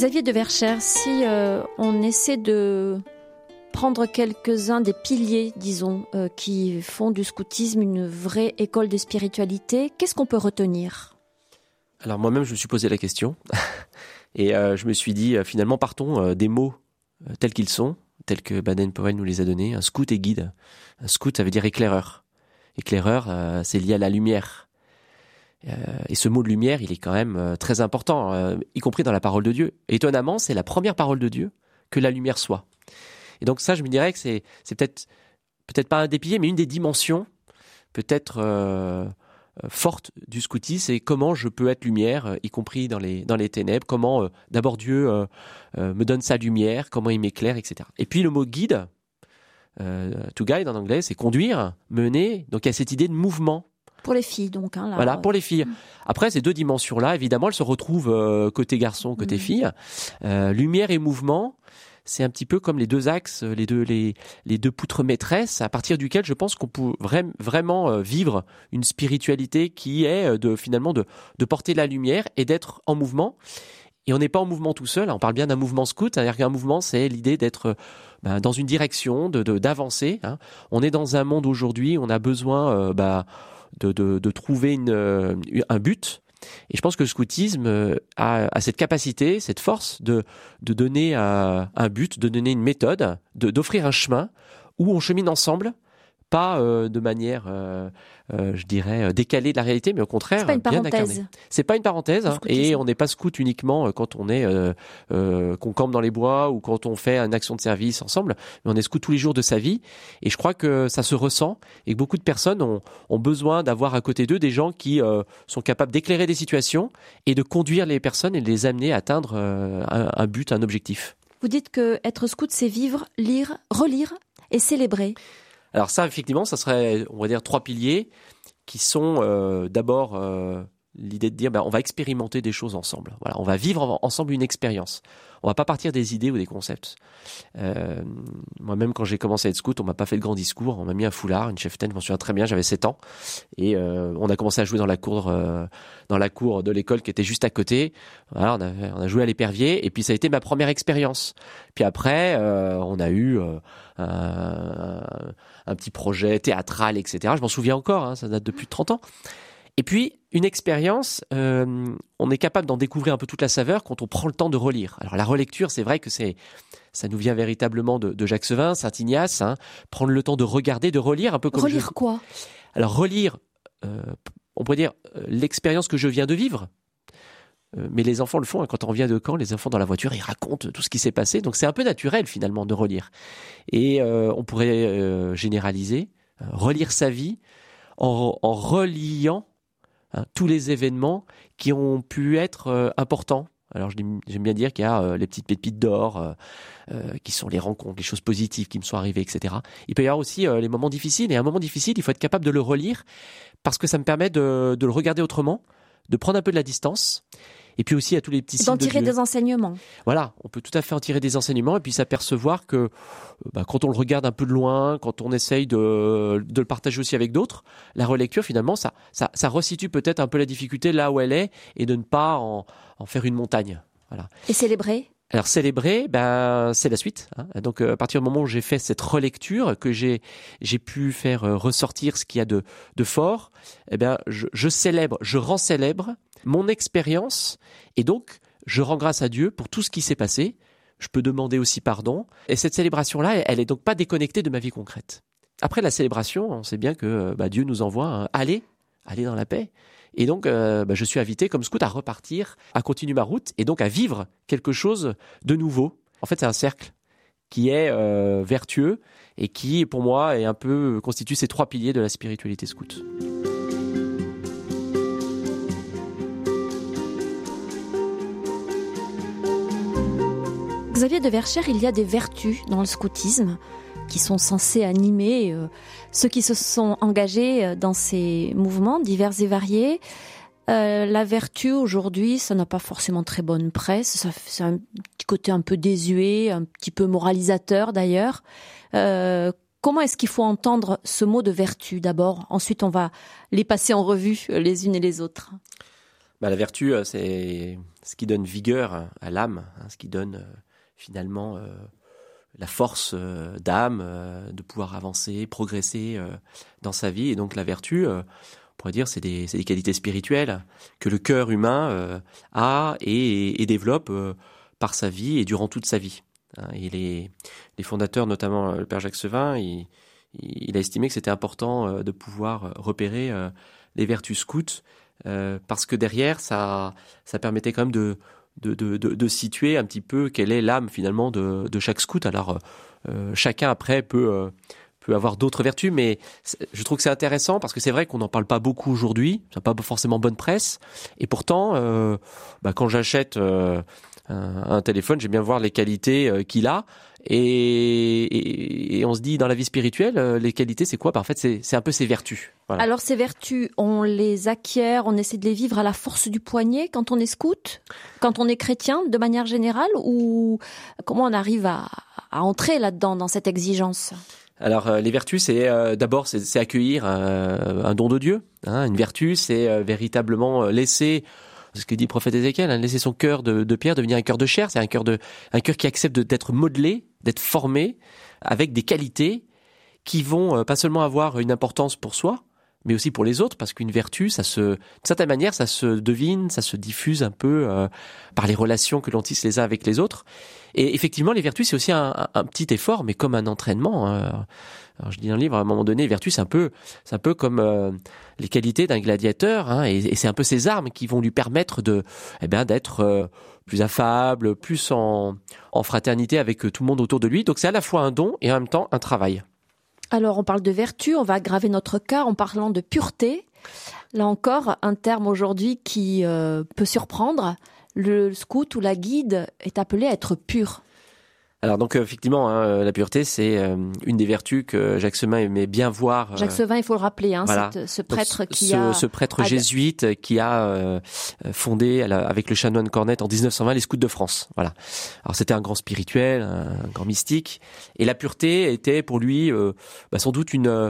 Xavier de Verschère, si on essaie de prendre quelques-uns des piliers, disons, qui font du scoutisme une vraie école de spiritualité, qu'est-ce qu'on peut retenir ? Alors moi-même, je me suis posé la question et je me suis dit, finalement, partons des mots tels qu'ils sont, tels que Baden-Powell nous les a donnés. Un scout et guide. Un scout, ça veut dire éclaireur. Éclaireur, c'est lié à la lumière. Et ce mot de lumière, il est quand même très important, y compris dans la parole de Dieu. Étonnamment, c'est la première parole de Dieu que la lumière soit. Et donc ça, je me dirais que c'est peut-être pas un des piliers, mais une des dimensions peut-être fortes du scoutisme, c'est comment je peux être lumière, y compris dans les ténèbres, comment d'abord Dieu me donne sa lumière, comment il m'éclaire, etc. Et puis le mot guide, to guide en anglais, c'est conduire, mener, donc il y a cette idée de mouvement. Pour les filles, donc. Là, voilà, pour les filles. Après, ces deux dimensions-là, évidemment, elles se retrouvent côté garçon, côté fille. Lumière et mouvement, c'est un petit peu comme les deux axes, les deux poutres maîtresses, à partir duquel je pense qu'on peut vraiment vivre une spiritualité qui est finalement de porter la lumière et d'être en mouvement. Et on n'est pas en mouvement tout seul, on parle bien d'un mouvement scout, c'est-à-dire qu'un mouvement, c'est l'idée d'être dans une direction, d'avancer. On est dans un monde aujourd'hui, on a besoin de trouver un but. Et je pense que le scoutisme a cette capacité, cette force de donner un but, de donner une méthode, d'offrir un chemin où on chemine ensemble, pas de manière, je dirais, décalée de la réalité, mais au contraire, bien incarnée. C'est pas une parenthèse, et on n'est pas scout uniquement quand on est qu'on campe dans les bois ou quand on fait une action de service ensemble, mais on est scout tous les jours de sa vie. Et je crois que ça se ressent et que beaucoup de personnes ont besoin d'avoir à côté d'eux des gens qui sont capables d'éclairer des situations et de conduire les personnes et de les amener à atteindre un but, un objectif. Vous dites que être scout, c'est vivre, lire, relire et célébrer. Alors ça, effectivement, ça serait, on va dire, 3 piliers qui sont d'abord l'idée de dire on va expérimenter des choses ensemble. Voilà, on va vivre ensemble une expérience. On va pas partir des idées ou des concepts. Moi-même, quand j'ai commencé à être scout, on m'a pas fait de grand discours. On m'a mis un foulard, une cheftaine, je m'en souviens très bien, j'avais 7 ans. Et on a commencé à jouer dans la cour de l'école qui était juste à côté. Voilà, on a joué à l'épervier. Et puis ça a été ma première expérience. Puis après, on a eu un petit projet théâtral, etc. Je m'en souviens encore, ça date de plus de 30 ans. Et puis, une expérience, on est capable d'en découvrir un peu toute la saveur quand on prend le temps de relire. Alors la relecture, c'est vrai que ça nous vient véritablement de Jacques Sevin, Saint-Ignace, prendre le temps de regarder, de relire un peu comme relire quoi ? Alors relire, on pourrait dire l'expérience que je viens de vivre. Mais les enfants le font, quand on revient de camp, les enfants dans la voiture, ils racontent tout ce qui s'est passé. Donc c'est un peu naturel finalement de relire. Et on pourrait généraliser, relire sa vie en reliant tous les événements qui ont pu être importants. Alors j'aime bien dire qu'il y a les petites pépites d'or, qui sont les rencontres, les choses positives qui me sont arrivées, etc. Il peut y avoir aussi les moments difficiles. Et un moment difficile, il faut être capable de le relire parce que ça me permet de le regarder autrement, de prendre un peu de la distance. Et puis aussi à tous les petits signes de Dieu. D'en tirer des enseignements. Voilà, on peut tout à fait en tirer des enseignements et puis s'apercevoir que quand on le regarde un peu de loin, quand on essaye de le partager aussi avec d'autres, la relecture finalement, ça resitue peut-être un peu la difficulté là où elle est et de ne pas en faire une montagne. Voilà. Et célébrer ? Alors célébrer, c'est la suite. Donc à partir du moment où j'ai fait cette relecture, que j'ai pu faire ressortir ce qu'il y a de fort, je célèbre, je rends célèbre mon expérience et donc je rends grâce à Dieu pour tout ce qui s'est passé. Je peux demander aussi pardon. Et cette célébration-là, elle est donc pas déconnectée de ma vie concrète. Après la célébration, on sait bien que Dieu nous envoie aller dans la paix. Et donc, je suis invité comme scout à repartir, à continuer ma route et donc à vivre quelque chose de nouveau. En fait, c'est un cercle qui est vertueux et qui, pour moi, constitue ces 3 piliers de la spiritualité scout. Xavier de Verschère, il y a des vertus dans le scoutisme qui sont censées animer ceux qui se sont engagés dans ces mouvements divers et variés. La vertu, aujourd'hui, ça n'a pas forcément très bonne presse. C'est un petit côté un peu désuet, un petit peu moralisateur d'ailleurs. Comment est-ce qu'il faut entendre ce mot de vertu d'abord ? Ensuite, on va les passer en revue les unes et les autres. La vertu, c'est ce qui donne vigueur à l'âme, ce qui donne finalement la force d'âme, de pouvoir avancer, progresser dans sa vie. Et donc la vertu, on pourrait dire, c'est des qualités spirituelles que le cœur humain a et développe par sa vie et durant toute sa vie. Et les fondateurs, notamment le père Jacques Sevin, il a estimé que c'était important de pouvoir repérer les vertus scouts, parce que derrière, ça permettait quand même de situer un petit peu quelle est l'âme finalement de chaque scout. Alors chacun après peut avoir d'autres vertus, mais je trouve que c'est intéressant parce que c'est vrai qu'on n'en parle pas beaucoup aujourd'hui, ça n'a pas forcément bonne presse, et pourtant quand j'achète un téléphone, j'aime bien voir les qualités qu'il a, et on se dit dans la vie spirituelle, les qualités c'est quoi? En fait c'est un peu ses vertus. Voilà. Alors ces vertus, on les acquiert, on essaie de les vivre à la force du poignet quand on est scout, quand on est chrétien de manière générale, ou comment on arrive à entrer là-dedans, dans cette exigence? Alors les vertus, c'est d'abord c'est accueillir un don de Dieu. Une vertu, c'est véritablement laisser, ce que dit le prophète Ézéchiel, laisser son cœur de pierre devenir un cœur de chair. C'est un cœur qui accepte d'être modelé, d'être formé avec des qualités qui vont pas seulement avoir une importance pour soi, mais aussi pour les autres, parce qu'une vertu, d'une certaine manière, ça se devine, ça se diffuse un peu par les relations que l'on tisse les uns avec les autres. Et effectivement, les vertus, c'est aussi un petit effort, mais comme un entraînement. Alors, je dis dans le livre, à un moment donné, les vertus, c'est un peu comme les qualités d'un gladiateur, et c'est un peu ces armes qui vont lui permettre d'être plus affable, plus en fraternité avec tout le monde autour de lui. Donc c'est à la fois un don et en même temps un travail. Alors, on parle de vertu, on va aggraver notre cas en parlant de pureté. Là encore, un terme aujourd'hui qui peut surprendre. Le scout ou la guide est appelé à être pur. Alors donc effectivement, la pureté, c'est une des vertus que Jacques Sevin aimait bien voir. Jacques Sevin, il faut le rappeler, voilà. Ce prêtre ce prêtre jésuite qui a fondé avec le chanoine Cornette en 1920 les Scouts de France. Voilà. Alors c'était un grand spirituel, un grand mystique, et la pureté était pour lui sans doute une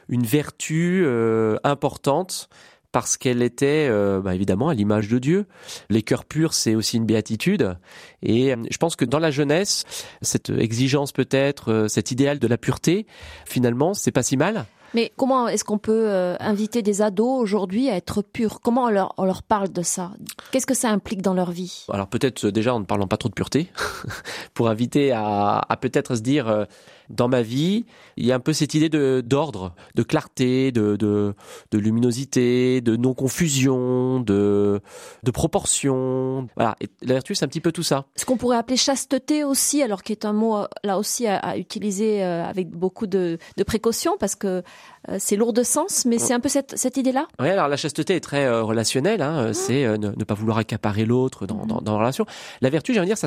vertu importante. Parce qu'elle était évidemment à l'image de Dieu. Les cœurs purs, c'est aussi une béatitude. Et je pense que dans la jeunesse, cette exigence peut-être, cet idéal de la pureté, finalement, c'est pas si mal. Mais comment est-ce qu'on peut inviter des ados aujourd'hui à être purs? Comment on leur parle de ça? Qu'est-ce que ça implique dans leur vie? Alors peut-être déjà en ne parlant pas trop de pureté, pour inviter à peut-être se dire... dans ma vie, il y a un peu cette idée d'ordre, de clarté, de luminosité, de non-confusion, de proportion. Voilà. Et la vertu, c'est un petit peu tout ça. Ce qu'on pourrait appeler chasteté aussi, alors qui est un mot là aussi à utiliser avec beaucoup de précaution, parce que c'est lourd de sens, mais c'est un peu cette idée-là. Oui, alors la chasteté est très relationnelle. C'est ne pas vouloir accaparer l'autre dans la relation. La vertu, j'allais dire,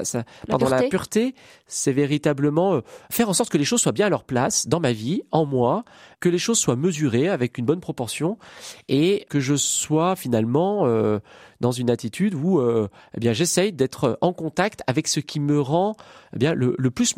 la pureté, c'est véritablement faire en sorte que les choses soient bien à leur place dans ma vie, en moi, que les choses soient mesurées avec une bonne proportion et que je sois finalement dans une attitude où j'essaye d'être en contact avec ce qui me rend le plus